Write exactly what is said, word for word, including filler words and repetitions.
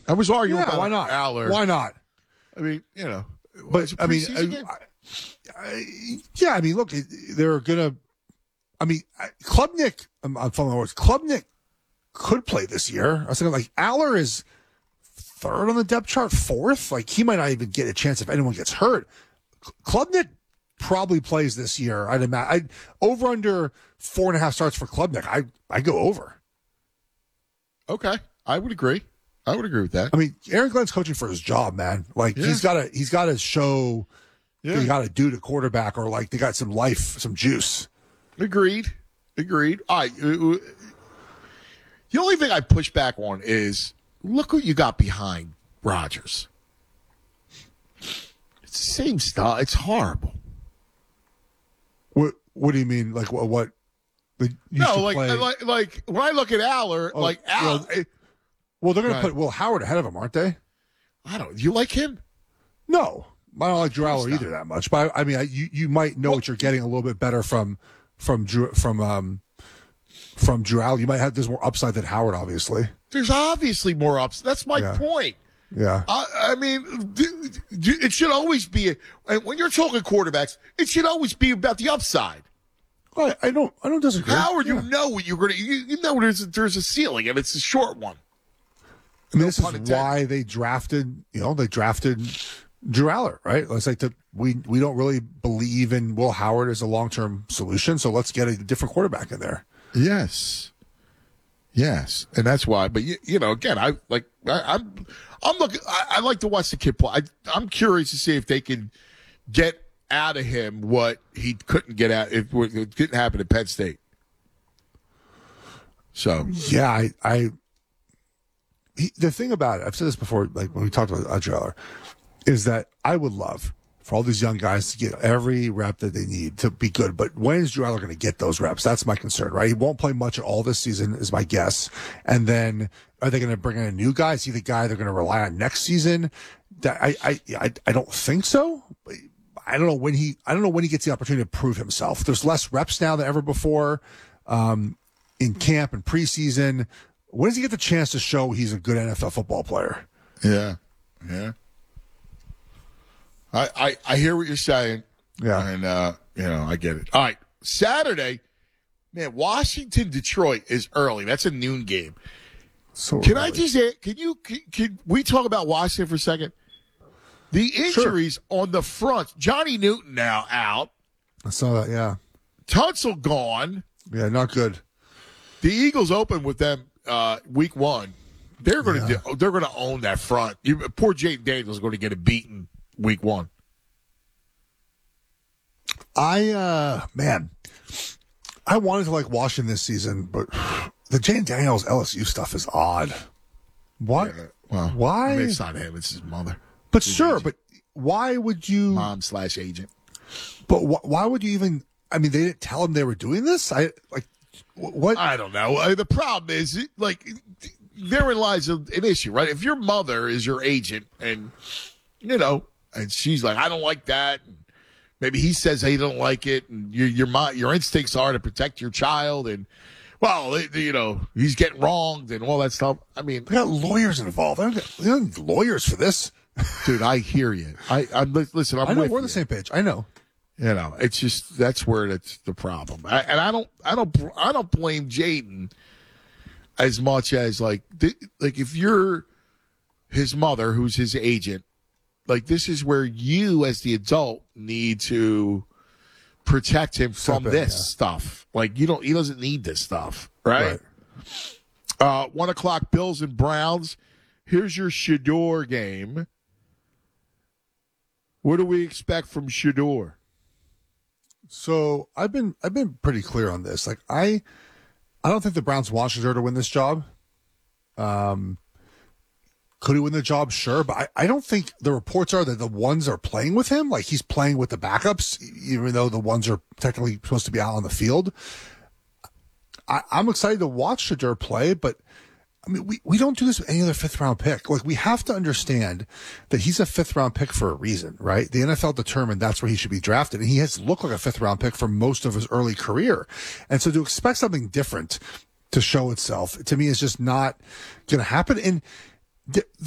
I was arguing Yeah, about why not? Aller. Why not? I mean, you know, But I mean, I, I, I, yeah, I mean, look, they're gonna. I mean, Klubnik. I'm, I'm following my words. Klubnik could play this year. I was thinking like Aller is third on the depth chart, fourth. Like he might not even get a chance if anyone gets hurt. Klubnik probably plays this year. I'd imagine. I'd, over under four and a half starts for Klubnik. I I go over. Okay, I would agree. I would agree with that. I mean, Aaron Glenn's coaching for his job, man. Like yeah. he's got to he's got to show yeah. what he got to do to quarterback, or like they got some life, some juice. Agreed. Agreed. All right. The only thing I push back on is look who you got behind Rodgers. It's the same stuff. It's horrible. What What do you mean? Like what? What? The, no, like, like like when I look at Aller, oh, like Aller. Well, well they're going to put Will Howard ahead of him, aren't they? I don't. You like him? No, I don't like Drew Aller either that much. But I, I mean, I, you you might know well, what you're getting a little bit better from from Drew from um from Drew Aller. You might have there's more upside than Howard, obviously. There's obviously more upside. That's my yeah. point. Yeah. I, I mean, it should always be. And when you're talking quarterbacks, it should always be about the upside. I, I don't. I don't disagree. Howard, yeah. you know what you're going to. You, you know there's a, there's a ceiling, and it's a short one. I mean, no this is intended. Why they drafted. You know, they drafted Drew Aller, right? It's like the, we we don't really believe in Will Howard as a long term solution, so let's get a different quarterback in there. Yes, yes, and that's why. But you, you know, again, I like. I, I'm I'm looking. I, I like to watch the kid play. I, I'm curious to see if they can get out of him what he couldn't get out if it didn't happen at Penn State. So yeah, I, I he, the thing about it, I've said this before, like when we talked about Drew Aller, is that I would love for all these young guys to get every rep that they need to be good. But when is Drew Aller going to get those reps? That's my concern, right? He won't play much at all this season, is my guess. And then are they going to bring in a new guy? Is he the guy they're going to rely on next season? That I, I, I, I don't think so. I don't know when he. I don't know when he gets the opportunity to prove himself. There's less reps now than ever before, um, in camp and preseason. When does he get the chance to show he's a good N F L football player? Yeah, yeah. I I, I hear what you're saying. Yeah, and uh, you know I get it. All right, Saturday, man. Washington Detroit is early. That's a noon game. So can early. I just say? Can you? Can, can we talk about Washington for a second? The injuries sure. on the front. Johnny Newton now out. I saw that, yeah. Tunsil gone. Yeah, not good. The Eagles open with them uh, week one. They're going to yeah. they're going to own that front. You, poor Jayden Daniels is going to get a beaten week one. I uh, man, I wanted to like Washington this season, but the Jayden Daniels L S U stuff is odd. What? Yeah, well, why? I mean, it's not him. It's his mother. But his sure, agent. But why would you mom slash agent? But wh- why would you even? I mean, they didn't tell him they were doing this. I like what? I don't know. Uh, the problem is, like, therein lies an issue, right? If your mother is your agent, and you know, and she's like, I don't like that. And maybe he says he don't like it, and your your your instincts are to protect your child, and well, they, they, you know, he's getting wronged and all that stuff. I mean, they got lawyers involved. They don't, they don't need lawyers for this. Dude, I hear you. I, I'm listen. I'm I know with we're on you. the same page. I know. You know, it's just that's where it's the problem. I, and I don't, I don't, I don't blame Jayden as much as like, th- like if you're his mother, who's his agent, like this is where you, as the adult, need to protect him from in, this yeah. stuff. Like you don't, he doesn't need this stuff, right? right. Uh, one o'clock, Bills and Browns. Here's your Shador game. What do we expect from Shador? So I've been I've been pretty clear on this. Like I, I don't think the Browns want Shador to win this job. Um, could he win the job? Sure, but I, I don't think the reports are that the ones are playing with him. Like he's playing with the backups, even though the ones are technically supposed to be out on the field. I, I'm excited to watch Shador play, but. I mean, we, we don't do this with any other fifth round pick. Like, we have to understand that he's a fifth round pick for a reason, right? The N F L determined that's where he should be drafted, and he has looked like a fifth round pick for most of his early career. And so to expect something different to show itself, to me, is just not going to happen. And the,